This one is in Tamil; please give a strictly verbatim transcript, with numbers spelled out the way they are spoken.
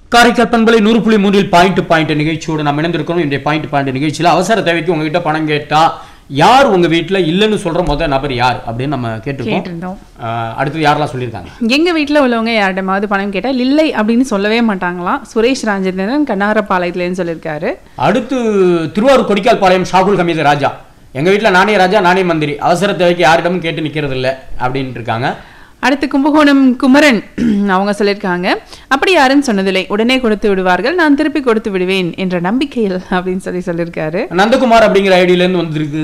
காரைக்கால் பண்பலை நூறு புள்ளி மூன்றில் பாயிண்ட் பாயிண்ட் நிகழ்ச்சியோடு நம்ம இணைந்திருக்கிறோம். இன்றைய பாயிண்ட் பாயிண்ட் நிகழ்ச்சியில் அவசர தேவைக்கு உங்ககிட்ட பணம் கேட்டா யார் உங்க வீட்டுல இல்லைன்னு சொல்ற முதல் நபர் யார் அப்படின்னு நம்ம கேட்டிருக்கோம். அடுத்து யாரெல்லாம் சொல்லியிருக்காங்க? எங்க வீட்டுல உள்ளவங்க யாரிடமாவது பணம் கேட்டா இல்லை அப்படின்னு சொல்லவே மாட்டாங்களாம். சுரேஷ் ராஜேந்திரன் கண்ணாரப்பாளையத்துலன்னு சொல்லியிருக்காரு. அடுத்து திருவாரூர் கொடிக்கால் பாளையம் ஷாகுல் ஹமீது ராஜா, எங்க வீட்டுல நானே ராஜா நானே மந்திரி, அவசர தேவைக்கு யாரிடமும் கேட்டு நிக்கிறது இல்லை அப்படின்னு இருக்காங்க. அடுத்து கும்பகோணம் குமரன் அவங்க சொல்லியிருக்காங்க, அப்படி யாருன்னு சொன்னதில்லை, உடனே கொடுத்து விடுவார்கள், நான் திருப்பி கொடுத்து விடுவேன் என்ற நம்பிக்கையில் அப்படின்னு சொல்லி சொல்லியிருக்காரு. நந்தகுமார் அப்படிங்கிற ஐடியில இருந்து வந்திருக்கு